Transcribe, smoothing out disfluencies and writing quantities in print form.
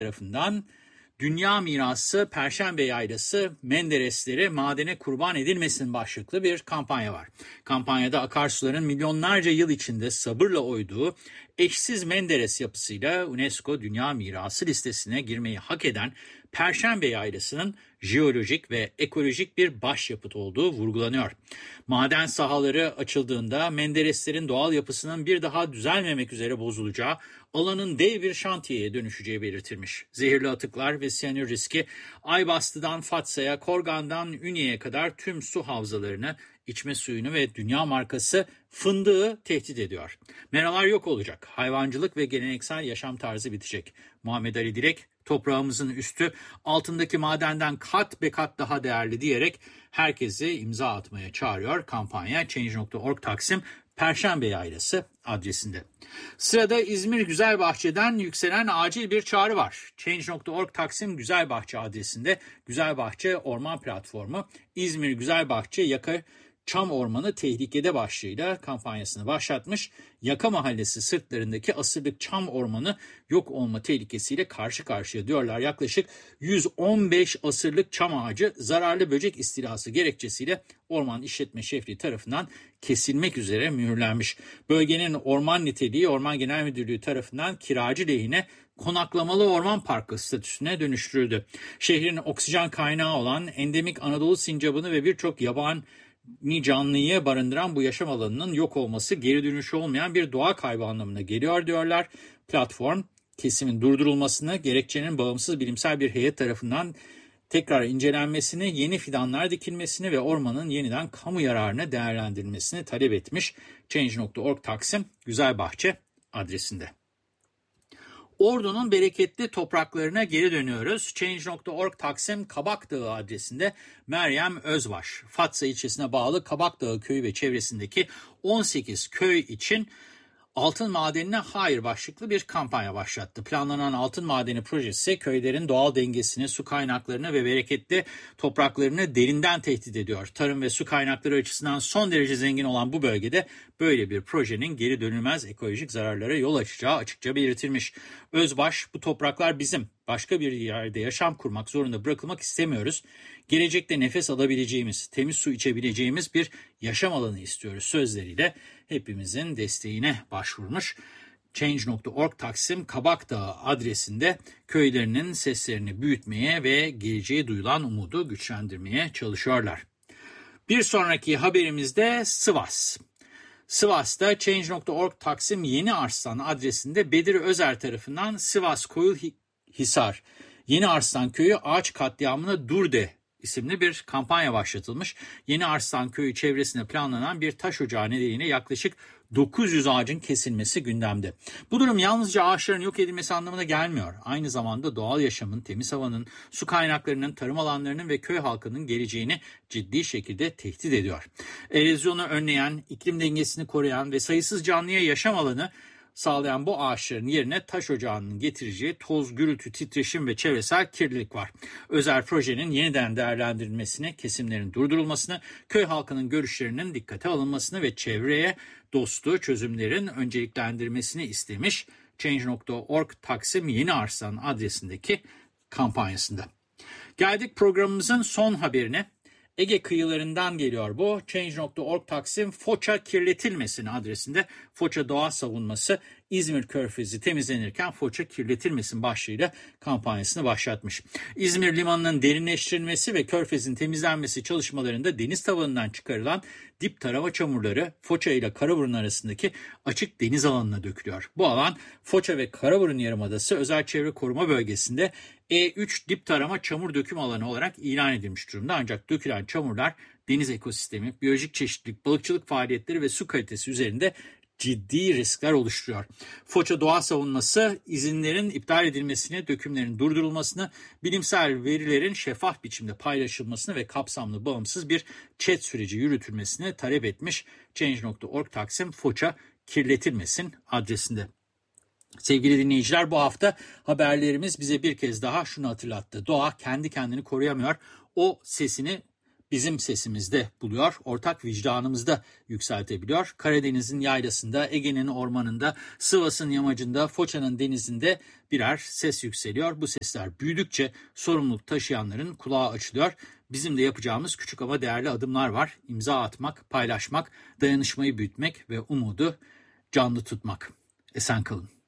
tarafından Dünya Mirası Perşembe Yaylası Menderesleri madene kurban edilmesin başlıklı bir kampanya var. Kampanyada akarsuların milyonlarca yıl içinde sabırla oyduğu eşsiz Menderes yapısıyla UNESCO Dünya Mirası listesine girmeyi hak eden Perşembe Yaylası'nın jeolojik ve ekolojik bir başyapıt olduğu vurgulanıyor. Maden sahaları açıldığında Mendereslerin doğal yapısının bir daha düzelmemek üzere bozulacağı, alanın dev bir şantiyeye dönüşeceği belirtilmiş. Zehirli atıklar ve siyanür riski Aybastı'dan Fatsa'ya, Korgan'dan Ünye'ye kadar tüm su havzalarını, içme suyunu ve dünya markası fındığı tehdit ediyor. Meralar yok olacak, hayvancılık ve geleneksel yaşam tarzı bitecek. Muhammed Ali Dilek, toprağımızın üstü altındaki madenden kat be kat daha değerli diyerek herkesi imza atmaya çağırıyor. Kampanya Change.org Taksim Perşembe Yaylası adresinde. Sırada İzmir Güzelbahçe'den yükselen acil bir çağrı var. Change.org Taksim Güzelbahçe adresinde Güzelbahçe Orman Platformu İzmir Güzelbahçe Yaka Çam Ormanı tehlikede başlığıyla kampanyasını başlatmış. Yaka Mahallesi sırtlarındaki asırlık çam ormanı yok olma tehlikesiyle karşı karşıya diyorlar. Yaklaşık 115 asırlık çam ağacı zararlı böcek istilası gerekçesiyle orman işletme şefliği tarafından kesilmek üzere mühürlenmiş. Bölgenin orman niteliği Orman Genel Müdürlüğü tarafından kiracı lehine konaklamalı orman parkı statüsüne dönüştürüldü. Şehrin oksijen kaynağı olan endemik Anadolu sincabını ve birçok yabani canlıyı barındıran bu yaşam alanının yok olması geri dönüşü olmayan bir doğa kaybı anlamına geliyor diyorlar. Platform, kesimin durdurulmasını, gerekçenin bağımsız bilimsel bir heyet tarafından tekrar incelenmesini, yeni fidanlar dikilmesini ve ormanın yeniden kamu yararına değerlendirilmesini talep etmiş. Change.org Taksim Güzelbahçe adresinde. Ordu'nun bereketli topraklarına geri dönüyoruz. Change.org Taksim Kabakdağı adresinde Meryem Özbaş, Fatsa ilçesine bağlı Kabakdağı köyü ve çevresindeki 18 köy için altın madenine hayır başlıklı bir kampanya başlattı. Planlanan altın madeni projesi köylerin doğal dengesini, su kaynaklarını ve bereketli topraklarını derinden tehdit ediyor. Tarım ve su kaynakları açısından son derece zengin olan bu bölgede böyle bir projenin geri dönülmez ekolojik zararlara yol açacağı açıkça belirtilmiş. Özbaş, bu topraklar bizim. Başka bir yerde yaşam kurmak zorunda bırakılmak istemiyoruz. Gelecekte nefes alabileceğimiz, temiz su içebileceğimiz bir yaşam alanı istiyoruz sözleriyle hepimizin desteğine başvurmuş. Change.org Taksim Kabakdağı adresinde köylerinin seslerini büyütmeye ve geleceğe duyulan umudu güçlendirmeye çalışıyorlar. Bir sonraki haberimizde Sivas. Sivas'ta Change.org Taksim Yeni Arslan adresinde Bedir Özer tarafından Sivas Koyulhisar Yeni Arslan Köyü ağaç katliamına dur de isimli bir kampanya başlatılmış. Yeni Arslan Köyü çevresinde planlanan bir taş ocağı nedeniyle yaklaşık 900 ağacın kesilmesi gündemde. Bu durum yalnızca ağaçların yok edilmesi anlamına gelmiyor. Aynı zamanda doğal yaşamın, temiz havanın, su kaynaklarının, tarım alanlarının ve köy halkının geleceğini ciddi şekilde tehdit ediyor. Erozyonu önleyen, iklim dengesini koruyan ve sayısız canlıya yaşam alanı sağlayan bu ağaçların yerine taş ocağının getireceği toz, gürültü, titreşim ve çevresel kirlilik var. Özel projenin yeniden değerlendirilmesini, kesimlerin durdurulmasını, köy halkının görüşlerinin dikkate alınmasını ve çevreye dostu çözümlerin önceliklendirmesini istemiş. Change.org Taksim Yeni Arslan adresindeki kampanyasında. Geldik programımızın son haberine. Ege kıyılarından geliyor bu. Change.org Taksim Foça kirletilmesin adresinde Foça Doğa Savunması İzmir Körfezi temizlenirken Foça kirletilmesin başlığıyla kampanyasını başlatmış. İzmir Limanı'nın derinleştirilmesi ve Körfez'in temizlenmesi çalışmalarında deniz tavanından çıkarılan dip tarama çamurları Foça ile Karaburun arasındaki açık deniz alanına dökülüyor. Bu alan Foça ve Karaburun Yarımadası Özel Çevre Koruma Bölgesi'nde E3 dip tarama çamur döküm alanı olarak ilan edilmiş durumda. Ancak dökülen çamurlar deniz ekosistemi, biyolojik çeşitlilik, balıkçılık faaliyetleri ve su kalitesi üzerinde ciddi riskler oluşturuyor. Foça Doğa Savunması izinlerin iptal edilmesini, dökümlerin durdurulmasını, bilimsel verilerin şeffaf biçimde paylaşılmasını ve kapsamlı bağımsız bir chat süreci yürütülmesini talep etmiş. Change.org Taksim Foça kirletilmesin adresinde. Sevgili dinleyiciler, bu hafta haberlerimiz bize bir kez daha şunu hatırlattı. Doğa kendi kendini koruyamıyor. O sesini bizim sesimizde buluyor, ortak vicdanımızda yükseltebiliyor. Karadeniz'in yaylasında, Ege'nin ormanında, Sivas'ın yamacında, Foça'nın denizinde birer ses yükseliyor. Bu sesler büyüdükçe sorumluluk taşıyanların kulağı açılıyor. Bizim de yapacağımız küçük ama değerli adımlar var. İmza atmak, paylaşmak, dayanışmayı büyütmek ve umudu canlı tutmak. Esen kalın.